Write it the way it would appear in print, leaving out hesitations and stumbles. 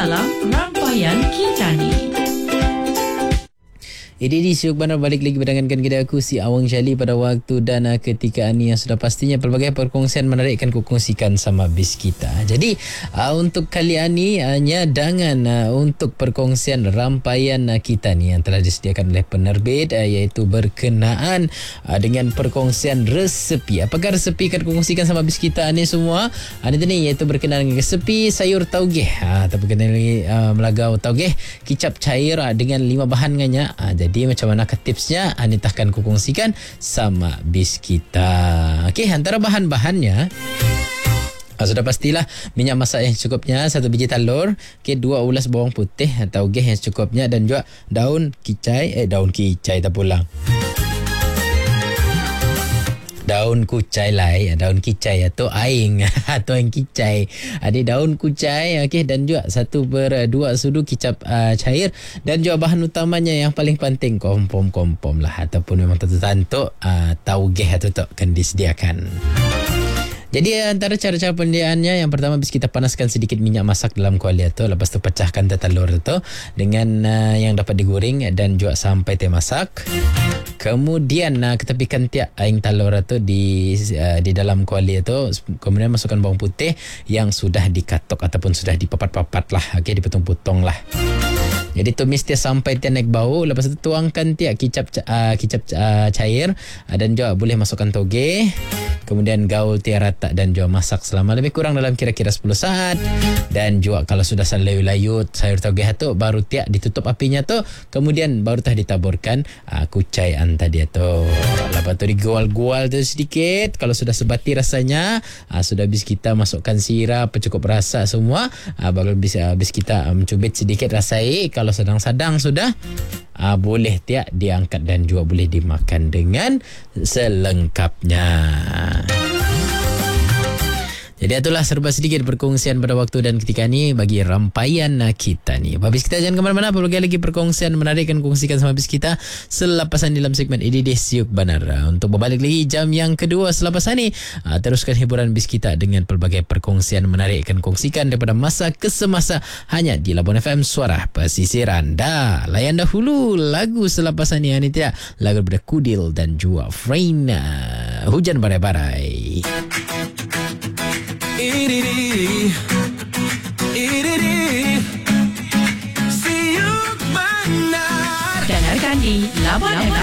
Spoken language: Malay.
dalam rangkaian kita ni. Ini Syuk Bandar balik lagi berdengarkan kita aku si Awang Syali pada waktu dan ketika ini yang sudah pastinya pelbagai perkongsian menarik akan kukongsikan sama bis kita. Jadi untuk kali ini nyadangan untuk perkongsian rampaian kita ni yang telah disediakan oleh penerbit iaitu berkenaan dengan perkongsian resepi. Apakah resepi akan kukongsikan sama bis kita ni semua? Ini ni iaitu berkenaan dengan resepi sayur taugeh atau berkenaan melagau taugeh kicap cair dengan 5 bahan nganya. Jadi macam mana ke tipsnya? Ini akan kukongsikan sama bis kita. Okey, antara bahan-bahannya sudah pastilah minyak masak yang cukupnya, 1 biji telur, 2 ulas bawang putih atau taugeh yang cukupnya dan juga daun kicai tak pulang. Daun kucai daun kicai atau aing atau yang kicai. Ada daun kucai dan juga 1/2 sudu kicap cair dan juga bahan utamanya yang paling penting kompom lah ataupun memang tentu taugeh atau akan disediakan. Jadi antara cara-cara pendiaannya, yang pertama bis kita panaskan sedikit minyak masak dalam kuali tu, lepas tu pecahkan telur tu dengan yang dapat digoreng dan juga sampai masak. Kemudian ketepikan tiap aing telur tu di dalam kuali tu, kemudian masukkan bawang putih yang sudah dikatok ataupun sudah dipapat-papat lah, dipotong-potong lah. Jadi tumis dia sampai dia naik bau. Lepas itu tuangkan dia kicap cair dan juga boleh masukkan toge. Kemudian gaul dia rata dan juga masak selama lebih kurang dalam kira-kira 10 saat. Dan juga kalau sudah layu-layu sayur toge itu, baru dia ditutup apinya tu. Kemudian baru tah ditaburkan kucaian tadi tu. Lepas tu digual-gual tu sedikit. Kalau sudah sebati rasanya, sudah bis kita masukkan sirap cukup rasa semua. Baru bis kita mencubit sedikit rasai. Kalau sedang-sedang sudah boleh tiak diangkat dan juga boleh dimakan dengan selengkapnya. Jadi itulah serba sedikit perkongsian pada waktu dan ketika ni bagi rampaian kita ni. Habis kita jangan ke mana-mana, berbagai lagi perkongsian menarik akan kongsikan sama habis kita selepasan dalam segmen ini di Syuk Bandar. Untuk berbalik lagi jam yang kedua selepas ini, teruskan hiburan bis kita dengan pelbagai perkongsian menarik akan kongsikan daripada masa ke semasa hanya di Labuan FM Suara Pesisiran. Dah, layan dahulu lagu selepas ini Anitia, lagu daripada Kudil dan juga Freina, Hujan Barai-Barai. Dengarkan di Labuan FM.